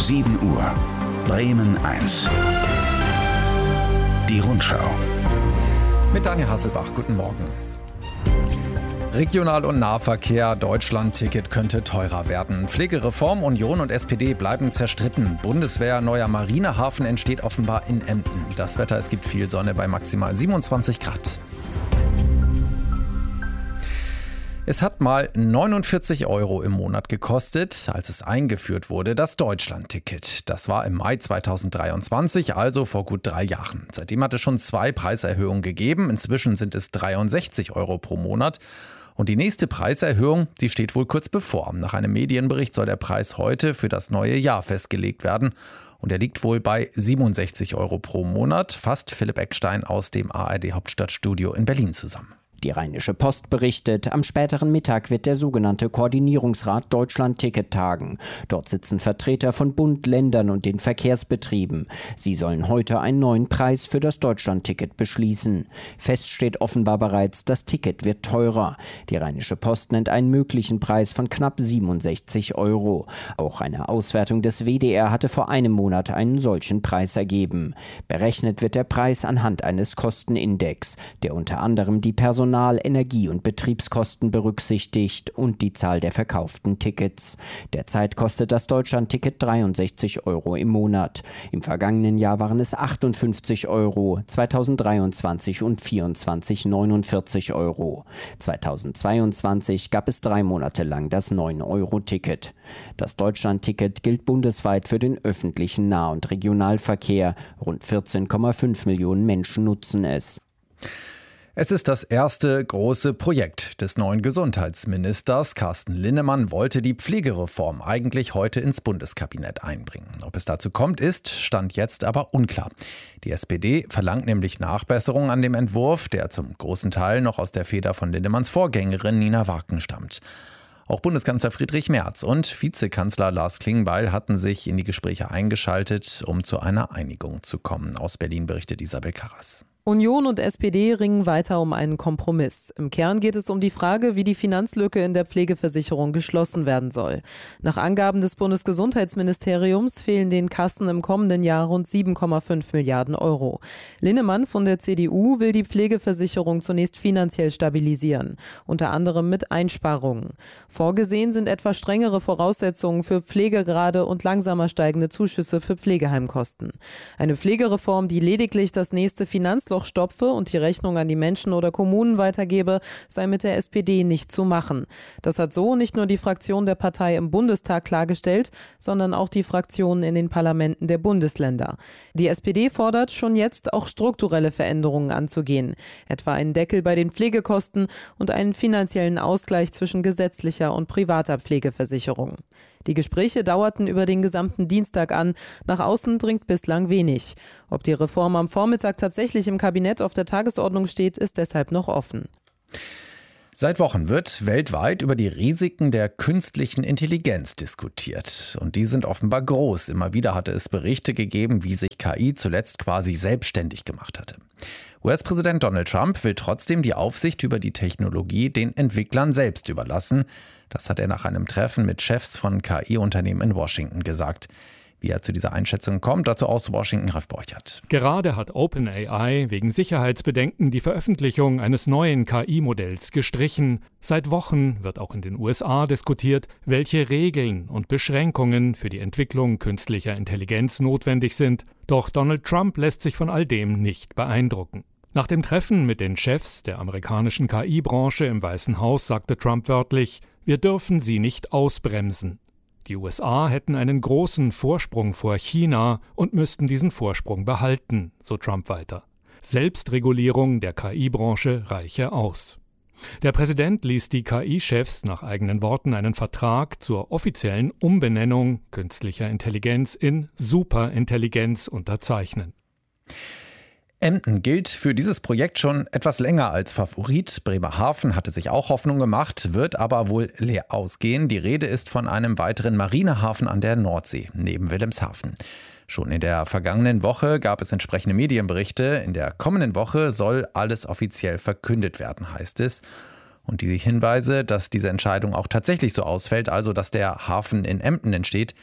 7 Uhr. Bremen 1. Die Rundschau. Mit Daniel Hasselbach, guten Morgen. Regional- und Nahverkehr, Deutschland-Ticket könnte teurer werden. Pflegereform, Union und SPD bleiben zerstritten. Bundeswehr, neuer Marinehafen entsteht offenbar in Emden. Das Wetter, es gibt viel Sonne bei maximal 27 Grad. Es hat mal 49 € im Monat gekostet, als es eingeführt wurde, das Deutschland-Ticket. Das war im Mai 2023, also vor gut 3 Jahren. Seitdem hat es schon 2 Preiserhöhungen gegeben. Inzwischen sind es 63 € pro Monat. Und die nächste Preiserhöhung, die steht wohl kurz bevor. Nach einem Medienbericht soll der Preis heute für das neue Jahr festgelegt werden. Und er liegt wohl bei 67 € pro Monat. Fasst Philipp Eckstein aus dem ARD Hauptstadtstudio in Berlin zusammen. Die Rheinische Post berichtet, am späteren Mittag wird der sogenannte Koordinierungsrat Deutschland-Ticket tagen. Dort sitzen Vertreter von Bund, Ländern und den Verkehrsbetrieben. Sie sollen heute einen neuen Preis für das Deutschland-Ticket beschließen. Fest steht offenbar bereits, das Ticket wird teurer. Die Rheinische Post nennt einen möglichen Preis von knapp 67 €. Auch eine Auswertung des WDR hatte vor einem Monat einen solchen Preis ergeben. Berechnet wird der Preis anhand eines Kostenindex, der unter anderem die Personal-, Energie- und Betriebskosten berücksichtigt und die Zahl der verkauften Tickets. Derzeit kostet das Deutschland-Ticket 63 € im Monat. Im vergangenen Jahr waren es 58 €, 2023 und 2024 49 €. 2022 gab es 3 Monate lang das 9-Euro-Ticket. Das Deutschland-Ticket gilt bundesweit für den öffentlichen Nah- und Regionalverkehr. Rund 14,5 Millionen Menschen nutzen es. Es ist das erste große Projekt des neuen Gesundheitsministers. Carsten Linnemann wollte die Pflegereform eigentlich heute ins Bundeskabinett einbringen. Ob es dazu kommt, ist Stand jetzt aber unklar. Die SPD verlangt nämlich Nachbesserungen an dem Entwurf, der zum großen Teil noch aus der Feder von Linnemanns Vorgängerin Nina Warken stammt. Auch Bundeskanzler Friedrich Merz und Vizekanzler Lars Klingbeil hatten sich in die Gespräche eingeschaltet, um zu einer Einigung zu kommen. Aus Berlin berichtet Isabel Karras. Union und SPD ringen weiter um einen Kompromiss. Im Kern geht es um die Frage, wie die Finanzlücke in der Pflegeversicherung geschlossen werden soll. Nach Angaben des Bundesgesundheitsministeriums fehlen den Kassen im kommenden Jahr rund 7,5 Milliarden €. Linnemann von der CDU will die Pflegeversicherung zunächst finanziell stabilisieren, unter anderem mit Einsparungen. Vorgesehen sind etwa strengere Voraussetzungen für Pflegegrade und langsamer steigende Zuschüsse für Pflegeheimkosten. Eine Pflegereform, die lediglich das nächste Finanzloch stopfe und die Rechnung an die Menschen oder Kommunen weitergebe, sei mit der SPD nicht zu machen. Das hat so nicht nur die Fraktion der Partei im Bundestag klargestellt, sondern auch die Fraktionen in den Parlamenten der Bundesländer. Die SPD fordert schon jetzt auch strukturelle Veränderungen anzugehen, etwa einen Deckel bei den Pflegekosten und einen finanziellen Ausgleich zwischen gesetzlicher und privater Pflegeversicherung. Die Gespräche dauerten über den gesamten Dienstag an. Nach außen dringt bislang wenig. Ob die Reform am Vormittag tatsächlich im Kabinett auf der Tagesordnung steht, ist deshalb noch offen. Seit Wochen wird weltweit über die Risiken der künstlichen Intelligenz diskutiert. Und die sind offenbar groß. Immer wieder hatte es Berichte gegeben, wie sich KI zuletzt quasi selbstständig gemacht hatte. US-Präsident Donald Trump will trotzdem die Aufsicht über die Technologie den Entwicklern selbst überlassen. Das hat er nach einem Treffen mit Chefs von KI-Unternehmen in Washington gesagt. Wie er zu dieser Einschätzung kommt, dazu aus Washington Ralf Borchert. Gerade hat OpenAI wegen Sicherheitsbedenken die Veröffentlichung eines neuen KI-Modells gestrichen. Seit Wochen wird auch in den USA diskutiert, welche Regeln und Beschränkungen für die Entwicklung künstlicher Intelligenz notwendig sind. Doch Donald Trump lässt sich von all dem nicht beeindrucken. Nach dem Treffen mit den Chefs der amerikanischen KI-Branche im Weißen Haus sagte Trump wörtlich: Wir dürfen sie nicht ausbremsen. Die USA hätten einen großen Vorsprung vor China und müssten diesen Vorsprung behalten, so Trump weiter. Selbstregulierung der KI-Branche reiche aus. Der Präsident ließ die KI-Chefs nach eigenen Worten einen Vertrag zur offiziellen Umbenennung künstlicher Intelligenz in Superintelligenz unterzeichnen. Emden gilt für dieses Projekt schon etwas länger als Favorit. Bremerhaven hatte sich auch Hoffnung gemacht, wird aber wohl leer ausgehen. Die Rede ist von einem weiteren Marinehafen an der Nordsee, neben Wilhelmshaven. Schon in der vergangenen Woche gab es entsprechende Medienberichte. In der kommenden Woche soll alles offiziell verkündet werden, heißt es. Und die Hinweise, dass diese Entscheidung auch tatsächlich so ausfällt, also dass der Hafen in Emden entsteht,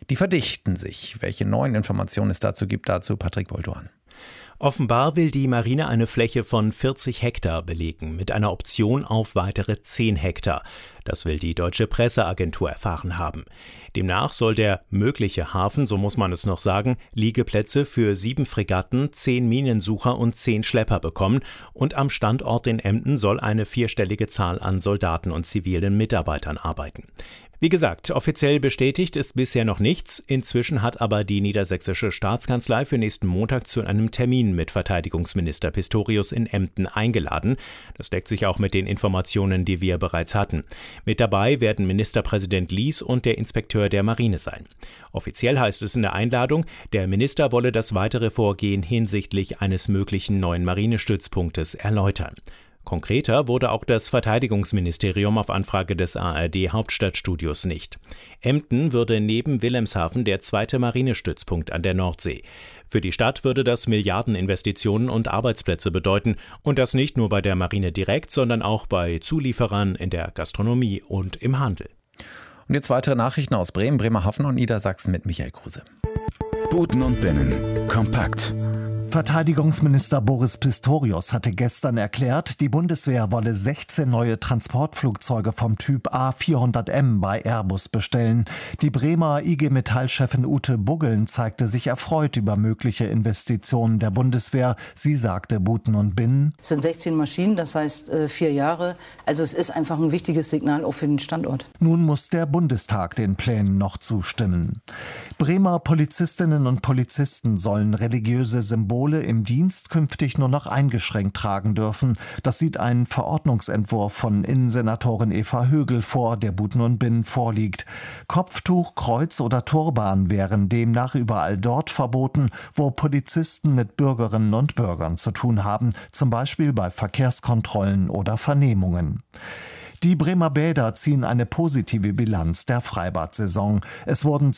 Die verdichten sich. Welche neuen Informationen es dazu gibt, dazu Patrick Bolduan. Offenbar will die Marine eine Fläche von 40 Hektar belegen, mit einer Option auf weitere 10 Hektar. Das will die Deutsche Presseagentur erfahren haben. Demnach soll der mögliche Hafen, so muss man es noch sagen, Liegeplätze für 7 Fregatten, 10 Minensucher und 10 Schlepper bekommen. Und am Standort in Emden soll eine 4-stellige Zahl an Soldaten und zivilen Mitarbeitern arbeiten. Wie gesagt, offiziell bestätigt ist bisher noch nichts. Inzwischen hat aber die niedersächsische Staatskanzlei für nächsten Montag zu einem Termin mit Verteidigungsminister Pistorius in Emden eingeladen. Das deckt sich auch mit den Informationen, die wir bereits hatten. Mit dabei werden Ministerpräsident Lies und der Inspekteur der Marine sein. Offiziell heißt es in der Einladung, der Minister wolle das weitere Vorgehen hinsichtlich eines möglichen neuen Marinestützpunktes erläutern. Konkreter wurde auch das Verteidigungsministerium auf Anfrage des ARD-Hauptstadtstudios nicht. Emden würde neben Wilhelmshaven der 2. Marinestützpunkt an der Nordsee. Für die Stadt würde das Milliardeninvestitionen und Arbeitsplätze bedeuten. Und das nicht nur bei der Marine direkt, sondern auch bei Zulieferern in der Gastronomie und im Handel. Und jetzt weitere Nachrichten aus Bremen, Bremerhaven und Niedersachsen mit Michael Kruse. Buten und Binnen. Kompakt. Verteidigungsminister Boris Pistorius hatte gestern erklärt, die Bundeswehr wolle 16 neue Transportflugzeuge vom Typ A400M bei Airbus bestellen. Die Bremer IG Metall-Chefin Ute Buggeln zeigte sich erfreut über mögliche Investitionen der Bundeswehr. Sie sagte Buten und Binnen: Es sind 16 Maschinen, das heißt 4 Jahre. Also es ist einfach ein wichtiges Signal auch für den Standort. Nun muss der Bundestag den Plänen noch zustimmen. Bremer Polizistinnen und Polizisten sollen religiöse Symbole im Dienst künftig nur noch eingeschränkt tragen dürfen. Das sieht ein Verordnungsentwurf von Innensenatorin Eva Högel vor, der Buten und Binnen vorliegt. Kopftuch, Kreuz oder Turban wären demnach überall dort verboten, wo Polizisten mit Bürgerinnen und Bürgern zu tun haben, zum Beispiel bei Verkehrskontrollen oder Vernehmungen. Die Bremer Bäder ziehen eine positive Bilanz der Freibad-Saison. Es wurden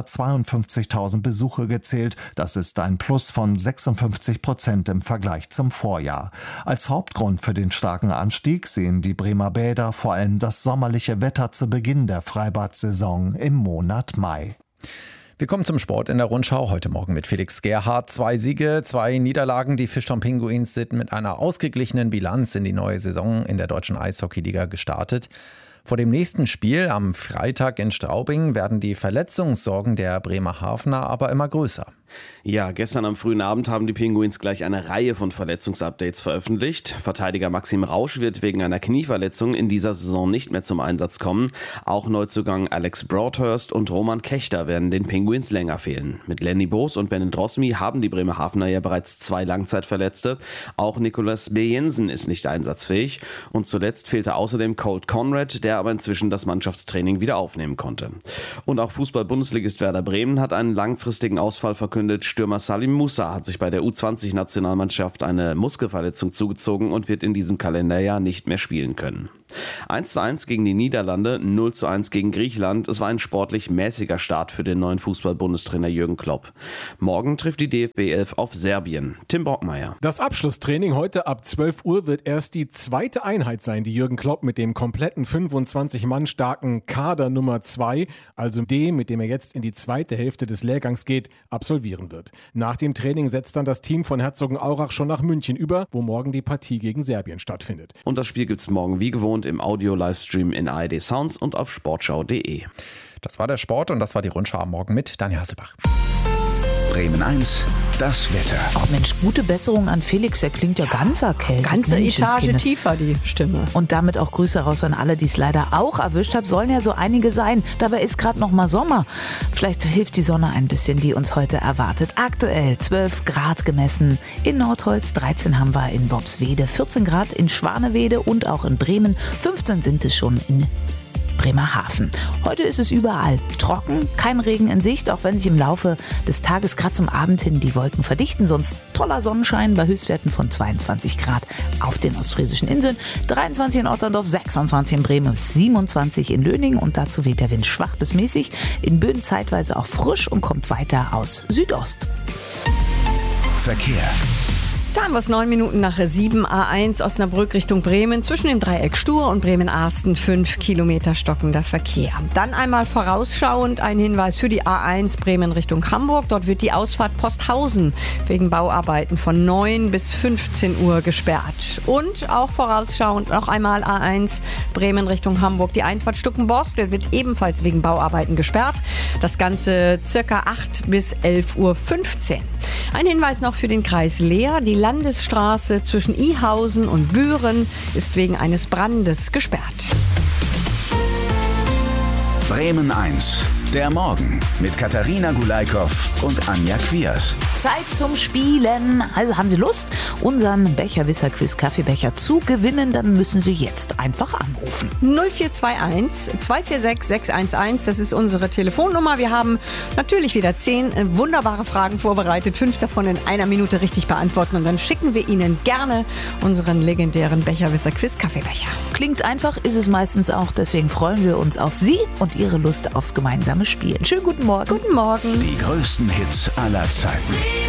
252.000 Besuche gezählt. Das ist ein Plus von 56% im Vergleich zum Vorjahr. Als Hauptgrund für den starken Anstieg sehen die Bremer Bäder vor allem das sommerliche Wetter zu Beginn der Freibad-Saison im Monat Mai. Wir kommen zum Sport in der Rundschau. Heute Morgen mit Felix Gerhardt. 2 Siege, 2 Niederlagen. Die Fischtown Pinguins sind mit einer ausgeglichenen Bilanz in die neue Saison in der deutschen Eishockeyliga gestartet. Vor dem nächsten Spiel am Freitag in Straubing werden die Verletzungssorgen der Bremerhavener aber immer größer. Ja, gestern am frühen Abend haben die Pinguins gleich eine Reihe von Verletzungsupdates veröffentlicht. Verteidiger Maxim Rausch wird wegen einer Knieverletzung in dieser Saison nicht mehr zum Einsatz kommen. Auch Neuzugang Alex Broadhurst und Roman Kechter werden den Pinguins länger fehlen. Mit Lenny Boos und Ben Drosmi haben die Bremerhavener ja bereits 2 Langzeitverletzte. Auch Nicolas B. Jensen ist nicht einsatzfähig. Und zuletzt fehlte außerdem Colt Conrad, der aber inzwischen das Mannschaftstraining wieder aufnehmen konnte. Und auch Fußball-Bundesligist Werder Bremen hat einen langfristigen Ausfall verkündet. Stürmer Salim Musa hat sich bei der U20-Nationalmannschaft eine Muskelverletzung zugezogen und wird in diesem Kalenderjahr nicht mehr spielen können. 1:1 gegen die Niederlande, 0:1 gegen Griechenland. Es war ein sportlich mäßiger Start für den neuen Fußball-Bundestrainer Jürgen Klopp. Morgen trifft die DFB 11 auf Serbien. Tim Brockmeier. Das Abschlusstraining heute ab 12 Uhr wird erst die zweite Einheit sein, die Jürgen Klopp mit dem kompletten 25-Mann starken Kader Nummer 2, also dem, mit dem er jetzt in die zweite Hälfte des Lehrgangs geht, absolvieren wird. Nach dem Training setzt dann das Team von Herzogenaurach schon nach München über, wo morgen die Partie gegen Serbien stattfindet. Und das Spiel gibt's morgen wie gewohnt im Audio-Livestream in ARD Sounds und auf sportschau.de. Das war der Sport und das war die Rundschau am Morgen mit Daniel Hasselbach. Bremen 1, das Wetter. Oh Mensch, gute Besserung an Felix, er klingt ja ganz erkältet. Ganze Etage tiefer die Stimme. Und damit auch Grüße raus an alle, die es leider auch erwischt haben. Sollen ja so einige sein. Dabei ist gerade noch mal Sommer. Vielleicht hilft die Sonne ein bisschen, die uns heute erwartet. Aktuell 12 Grad gemessen in Nordholz, 13 haben wir in Bobswede, 14 Grad in Schwanewede und auch in Bremen, 15 sind es schon in Bremerhaven. Heute ist es überall trocken, kein Regen in Sicht, auch wenn sich im Laufe des Tages gerade zum Abend hin die Wolken verdichten. Sonst toller Sonnenschein bei Höchstwerten von 22 Grad auf den ostfriesischen Inseln, 23 in Otterndorf, 26 in Bremen, 27 in Löningen und dazu weht der Wind schwach bis mäßig, in Böen zeitweise auch frisch und kommt weiter aus Südost. Verkehr. Da haben wir es 9 Minuten nach 7, A1 Osnabrück Richtung Bremen. Zwischen dem Dreieck Stur und Bremen-Arsten 5 Kilometer stockender Verkehr. Dann einmal vorausschauend ein Hinweis für die A1 Bremen Richtung Hamburg. Dort wird die Ausfahrt Posthausen wegen Bauarbeiten von 9 bis 15 Uhr gesperrt. Und auch vorausschauend noch einmal A1 Bremen Richtung Hamburg. Die Einfahrt Stuckenborstel wird ebenfalls wegen Bauarbeiten gesperrt. Das Ganze circa 8 bis 11.15 Uhr. Ein Hinweis noch für den Kreis Leer. Die Landesstraße zwischen Ihausen und Büren ist wegen eines Brandes gesperrt. Bremen 1, der Morgen mit Katharina Gulaikow und Anja Quiers. Zeit zum Spielen. Also haben Sie Lust, unseren Becherwisser-Quiz Kaffeebecher zu gewinnen, dann müssen Sie jetzt einfach anrufen. 0421 246 611, das ist unsere Telefonnummer. Wir haben natürlich wieder 10 wunderbare Fragen vorbereitet, 5 davon in einer Minute richtig beantworten und dann schicken wir Ihnen gerne unseren legendären Becherwisser-Quiz Kaffeebecher. Klingt einfach, ist es meistens auch, deswegen freuen wir uns auf Sie und Ihre Lust aufs gemeinsame Spielen. Schönen guten Morgen. Guten Morgen. Die größten Hits aller Zeiten.